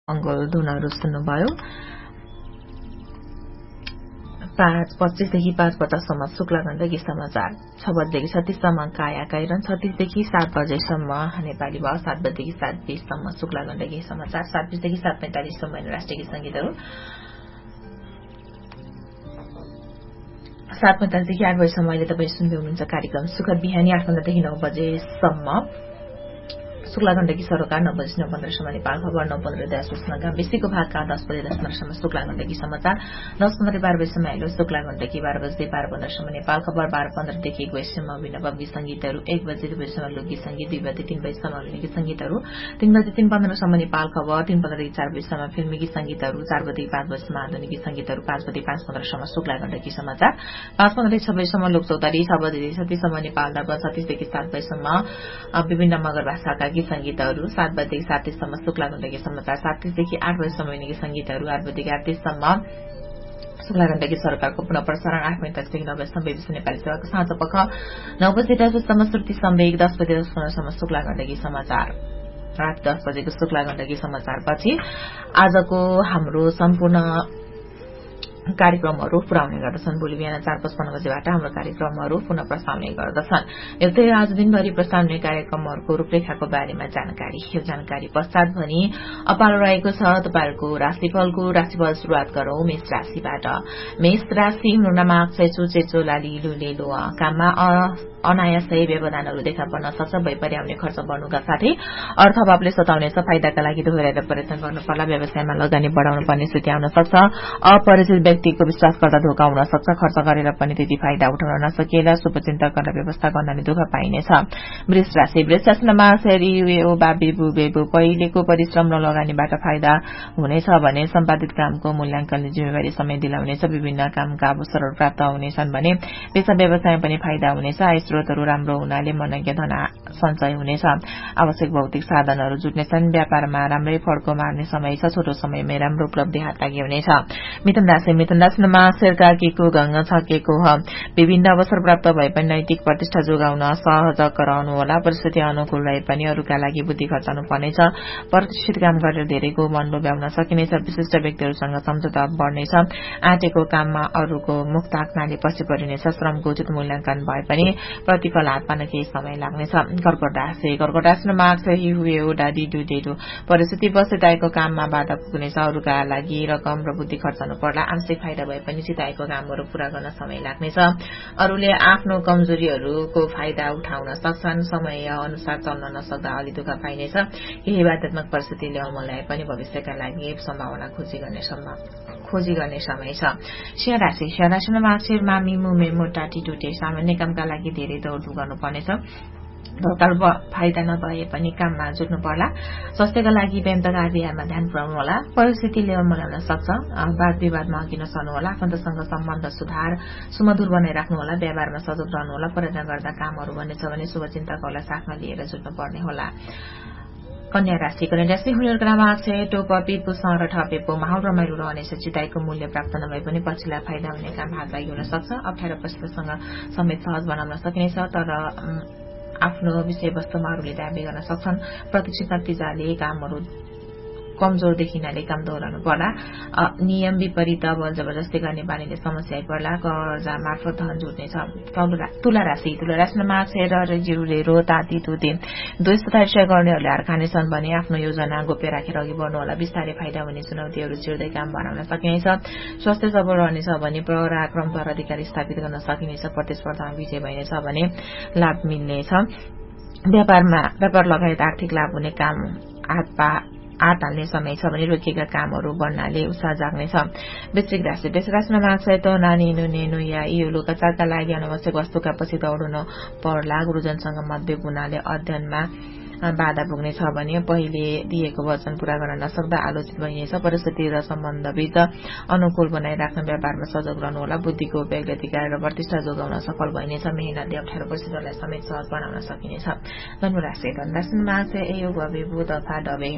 मंगल धुनहरू सुन्नुभयो। 5:25 देखि 5:50 सम्म शुक्ला गण्डकी समाचार, 6 बजेदेखि 36 सम्म काया काइरन, 36 देखि 7 बजेसम्म नेपाली भाव, 7 बजेदेखि 7:20 सम्म शुक्ला गण्डकी समाचार, 7:20 देखि 7:45 सम्म राष्ट्रिय गीत संगीतहरू, 7:45 देखि 8 बजेसम्म अहिले तपाईँ सुन्दै हुनुहुन्छ कार्यक्रम सुखद बिहानी, 8:15 देखि 9 बजेसम्म शुक्ला गण्डकी सरोकार, 9 बजे 9:15 सम्म नेपाल खबर, 9:15 देश सूचना बेसीको भागका, 10 बजे 10:15 सम्म शुक्ला गण्डकी समाचार, 10:15 12 बजेसम्म हेलो शुक्ला गण्डकी, 12 बजे 12:15 सम्म नेपाल खबर, 12:15 देखि 1 बजेसम्म अभिनव गीत संगीतहरू, 1 बजे 2 बजेसम्म लोकगीत संगीत, 2 बजे 3 बजेसम्म लोकगीत संगीतहरू, 3 बजे 3:15 सम्म नेपाल खबर, 3:15 देखि 4 बजेसम्म फिल्मी गीत संगीतहरू, 4 बजे 5 बजेसम्म आधुनिक गीत संगीतहरू, 5 बजे 5:15 सम्म शुक्ला गण्डकी समाचार, 5:15 देखि 6 बजेसम्म लोक चौतारी, 6 बजे 36 सम्म नेपाल दर्पण, 36 देखि 7 बजेसम्म विभिन्न मगर भाषाका गीत संगीतहरू, 7 बजेदेखि 7:30 सम्म शुक्ला गण्डकी समाचार, 7:30 देखि 8 बजेसम्म गीत संगीतहरू, 8 बजेदेखि 8:30 सम्म शुक्ला गण्डकी सरकारको पुनः प्रसारण, 8:45 देखि 9 बजेसम्म BBC नेपाली सेवाको साँझ पख, 9 बजे 10 बजेसम्म श्रुति सम्वेक, 10 बजे 10:15 सम्म शुक्ला गण्डकी समाचार। रात 10 बजेको शुक्ला गण्डकी समाचारपछि आजको हाम्रो सम्पूर्ण कार्यक्रमहरू पुर्याउने गर्दछन्। भोलि बिहान 4:55 बजेबाट हाम्रो कार्यक्रमहरू पुनः प्रसाउने गर्दछन्। यस्तै आज दिनभरि प्रसाउने कार्यक्रमहरूको रूपरेखाको बारेमा जानकारी। यो जानकारी पश्चात भनी अपालो रहेको छ तपाईहरूको राशिफल शुरूआत गरौं मेष राशिबाट। मेष राशि हुनुमा आक्सेचु चेचो लाली लुले लोआ, काममा अनायासै व्यवधानहरू देखा पर्न सक्छ। भइपरि आउने खर्च बढ्नुका साथै अर्थभावले सताउनेछ। फाइदाका लागि दोहोर्याएर प्रयत्न गर्नु पर्ला। व्यवसायमा लगानी बढाउनु पर्ने स्थिति आउन सक्छ। अपरिचित व्यक्तिको विश्वास गर्दा धोका हुन सक्छ। खर्च गरेर पनि त्यति फाइदा उठाउन नसकिएला। शुभचिन्तकहरूलाई व्यवस्था गर्नाले दुःख पाइनेछ। वृष राशिमा सेरियो बाबी बुबेबु पहिलेको परिश्रम र लगानीबाट फाइदा हुनेछ भने सम्पादित कामको मूल्याङ्कनले जिम्मेवारी समय दिलाउनेछ। विभिन्न कामका अवसरहरू प्राप्त हुनेछन् भने पेसा व्यवसायमा पनि फाइदा हुनेछ। स्रोतहरू राम्रो हुनाले मनज्ञ धन सञ्चय हुनेछ। आवश्यक भौतिक साधनहरू जुट्नेछन्। व्यापारमा राम्रै फड्को मार्ने समय छ। छोटो समयमै राम्रो उपलब्धि हात लागि हुनेछ। मिथुन राशिमा शेरका केको गंग छकेको ह। विभिन्न अवसर प्राप्त भए पनि नैतिक प्रतिष्ठा जोगाउन सहज गराउनु होला। परिस्थिति अनुकूल रहे पनि अरूका लागि बुद्धि खर्चाउनु पर्नेछ। प्रतिष्ठित काम गरेर धेरैको मन लोभ्याउन सकिनेछ। विशिष्ट व्यक्तिहरूसँग सम्झौता बढ्नेछ। आँटेको काममा अरूको मुख ताक्नाले पछि परिनेछ। श्रमको उचित मूल्याङ्कन भए पनि प्रतिफल हात पार्न केही समय लाग्नेछ। कर्कट राशिमा मार्क्स हुए डाडी डुडेडु परिस्थिति बसेताएको काममा बाधा पुग्नेछ। अरूका लागि रकम र बुद्धि खर्चाउनु पर्ला। आंशिक फाइदा भए पनि चिताएको कामहरू पूरा गर्न समय लाग्नेछ। अरूले आफ्नो कमजोरीहरूको फाइदा उठाउन सक्छन्। समय अनुसार चल्न नसक्दा अलि दुःख पाइनेछ। केही बाध्यात्मक परिस्थितिले अमल्याए पनि भविष्यका लागि सम्भावना खोजी गर्ने समय छ। सिंह राशिमा मार्क्स मामी मुमे मोटा टिटुटे सामान्य कामका लागि धेरै दौडधुप गर्नुपर्नेछ। भोकाल फाइदा नभए पनि काममा जुट्नु पर्ला। स्वास्थ्यका लागि व्यायाम तथा आहारमा ध्यान पुर्याउनु होला। परिस्थितिले अमलाउन सक्छ। वाद विवादमा अघि नसर्नु होला। आफन्तसँग सम्बन्ध सुमधुर बनाइराख्नु होला। व्यापारमा सजग रहनु होला। प्रयत्न गर्दा कामहरू बन्नेछ भने शुभचिन्तकहरूलाई साथमा लिएर जुट्नु पर्ने होला। कन्या राशि हुनेहरूमा टोप पिपु र ठपेको माहौल रमाइलो रहनेछ। चिताएको मूल्य प्राप्त नभए पनि पछिल्ला फाइदा हुने काम हात लागि हुन सक्छ। अप्ठ्यारो परिस्थितिसँग समेत सहज बनाउन सकिनेछ। तर आफ्नो विषयवस्तुमा अरूले दाबी गर्न सक्छन्। प्रतीक्षित नतिजाले कामहरू कमजोर देखिनाले काम दोहोर्याउनु पर्ला। नियम विपरीत बल जबरजस्ती गर्ने बानीले समस्या आइपर्ला। कर्जा मार्फत धन जुट्नेछ। तुला राशिमा मार्क्स जिउले रो ताती तुते द्वेष तथा ईर्ष्या गर्नेहरूले हार खानेछन् भने आफ्नो योजना गोप्य राखेर अघि बढ्नु होला। विस्तारै फाइदा हुने चुनौतीहरू चिर्दै काम बनाउन सकिनेछ। स्वास्थ्य सबल रहनेछ भने पराक्रमद्वारा अधिकार स्थापित गर्न सकिनेछ। प्रतिस्पर्धामा विजय भइनेछ भने लाभ मिल्नेछ। व्यापार लगायत आर्थिक लाभ हुने काम हात हाल्ने समय छ भने रोकिएका कामहरू बढ्नाले उत्साह जाग्नेछ। वृश्चिक राशिमा मार्क्स नानी नुने नुया यो लोकाचारका लागि अनावश्यक वस्तुका पछि दौड्नु पर्ला। गुरुजनसँग मतभेद हुनाले अध्ययनमा बाधा पुग्नेछ भने पहिले दिएको वचन पूरा गर्न नसक्दा आलोचित भइनेछ। परिस्थिति र सम्बन्धबीच अनुकूल बनाइराख्न व्यापारमा सजग रहनु होला। बुद्धिको उपयोगले अधिकार र प्रतिष्ठा जोगाउन सफल भइनेछ। मेहनतले अप्ठ्यारो परिस्थितिहरूलाई समेत सहज बनाउन सकिनेछ। धनुराशिमा दफा डबे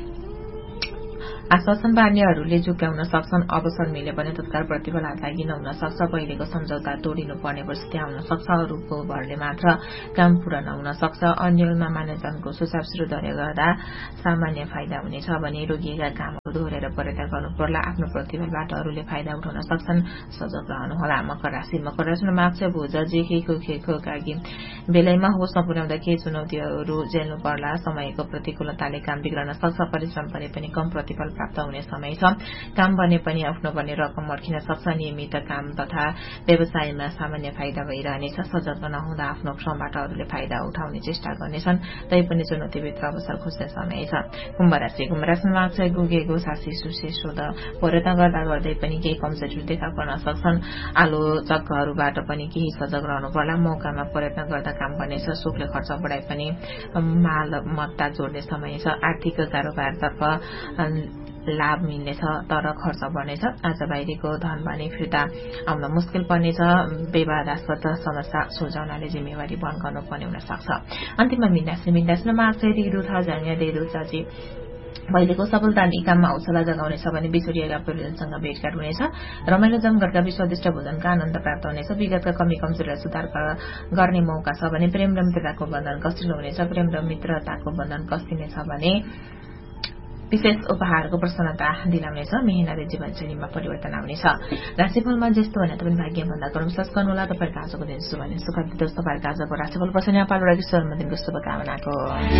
आश्वासन पार्नेहरूले झुक्याउन सक्छन्। अवसर मिले पनि तत्काल प्रतिफल हात लागि नहुन सक्छ। पहिलेको सम्झौता तोडिनु पर्ने परिस्थिति आउन सक्छ। अरूको भरले मात्र काम पूरा नहुन सक्छ। अन्यलमा मान्यजनको सुझाव श्रोधले गर्दा सामान्य फाइदा हुनेछ भने रोगिएका कामहरू दोहोर्याएर प्रयत्न गर्नु पर्ला आफ्नो प्रतिफलबाट अरूले फाइदा उठाउन सक्छन् सजग रहनुहोला मकर राशिमा माग छ भोज जे खेको लागि बेलैमा होस् नपुर्याउँदा केही चुनौतीहरू झेल्नु पर्ला समयको प्रतिकूलताले काम बिग्रन सक्छ परिश्रम भने पनि कम प्रतिफल प्राप्त हुने समय छ काम भने पनि आफ्नो पर्ने रकम अड्किन सक्छ नियमित काम तथा व्यवसायमा सामान्य फाइदा भइरहनेछ सजग नहुँदा आफ्नो श्रमबाट अरूले फाइदा उठाउने चेष्टा गर्नेछन् तैपनि चुनौतीभित्र अवसर खोज्ने समय छ कुम्भ राशिमा माग छ गुगेको सासी सुसे सोध प्रयत्न गर्दै पनि केही कमजोरी देखा पर्न सक्छन् आलोचकहरूबाट पनि केही सजग रहनु पर्ला मौकामा प्रयत्न गर्दा काम बनेछ सुखले खर्च बढाए पनि मालमत्ता जोड्ने समय छ आर्थिक कारोबारतर्फ लाभ मिल्नेछ तर खर्च बढ्नेछ आज बाहिरको धन भने फिर्ता आउन मुस्किल पर्नेछ विवादास्पद समस्या सुल्झाउनाले जिम्मेवारी वहन गर्नुपर्ने हुन सक्छ अन्तिममा मीनराशिमा माग छ यदि पहिलेको सफलता निकाममा हौसला जगाउनेछ भने बिछोडिएका परिजनसँग भेटघाट हुनेछ रमाइलो जमघटका स्वादिष्ट भोजनका आनन्द प्राप्त हुनेछ विगतका कमी कमजोरीलाई सुधार गर्ने मौका छ भने प्रेम र मित्रताको बन्धन कसिलो हुनेछ प्रेम र मित्रताको बन्धन कसिनेछ भने विशेष उपहारको प्रसन्नता दिलाउनेछ मेहनती जीवनशैलीमा परिवर्तन आउनेछ राशिफलमा जस्तो भने तपाईँ भाग्य भन्दा कर्म विश्वास गर्नुहोला तपाईँको आजको दिन शुभ सुखद दिवस तपाईँको आजको राशिफल पछि नेपाल र ईश्वरमा दिनको शुभकामनाको